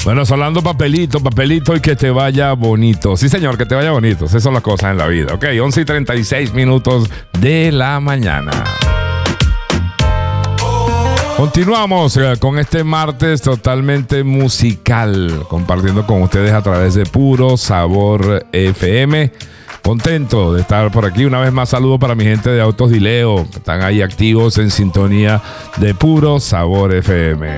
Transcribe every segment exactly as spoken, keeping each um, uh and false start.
Bueno, hablando papelito, papelito y que te vaya bonito. Sí, señor, que te vaya bonito. Esas son las cosas en la vida. Ok, once y treinta y seis minutos de la mañana. Continuamos con este martes totalmente musical, compartiendo con ustedes a través de Puro Sabor F M. Contento de estar por aquí. Una vez más, saludo para mi gente de Autos Dileo, que están ahí activos en sintonía de Puro Sabor F M.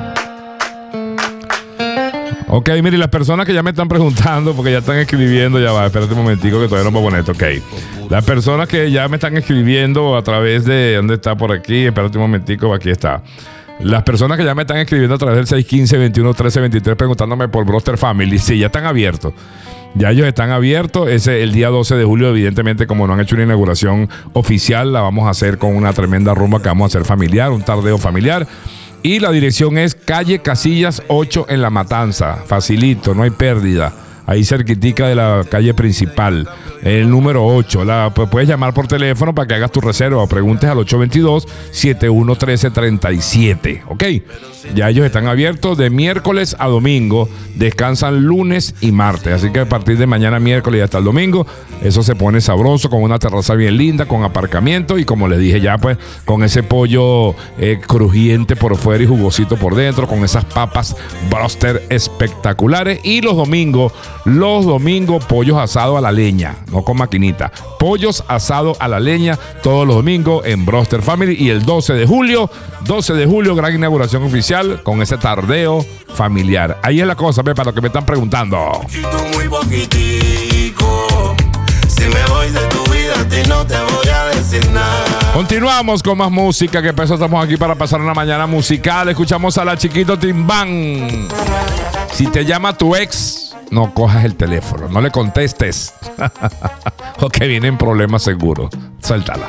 Ok, mire, las personas que ya me están preguntando, porque ya están escribiendo, ya va, espérate un momentico que todavía no me voy a poner, ok. Las personas que ya me están escribiendo a través de, ¿dónde está por aquí? Espérate un momentico, aquí está. Las personas que ya me están escribiendo a través del seis uno cinco, veintiuno trece veintitrés preguntándome por Broster Family, sí, ya están abiertos. Ya ellos están abiertos. Ese el día doce de julio, evidentemente, como no han hecho una inauguración oficial, la vamos a hacer con una tremenda rumba que vamos a hacer familiar, un tardeo familiar. Y la dirección es calle Casillas ocho en La Matanza. Facilito, no hay pérdida. Ahí cerquitica de la calle principal. El número ocho. La, pues puedes llamar por teléfono para que hagas tu reserva o preguntes al ocho dos dos, siete uno uno tres, tres siete. ¿Ok? Ya ellos están abiertos de miércoles a domingo. Descansan lunes y martes. Así que a partir de mañana miércoles y hasta el domingo, eso se pone sabroso con una terraza bien linda, con aparcamiento y como les dije ya, pues con ese pollo eh, crujiente por fuera y jugosito por dentro, con esas papas Broster espectaculares. Y los domingos, los domingos pollos asados a la leña, no con maquinita. Pollos asados a la leña todos los domingos en Broster Family. Y el doce de julio, doce de julio, gran inauguración oficial con ese tardeo familiar. Ahí es la cosa, ve, para los que me están preguntando. Muy poquitico. Si me voy de tu vida, a ti no te voy a decir nada. Continuamos con más música, que por eso estamos aquí para pasar una mañana musical. Escuchamos a la Chiquito Timbán. Si te llama tu ex, no cojas el teléfono, no le contestes. O que vienen problemas seguros. Suéltala.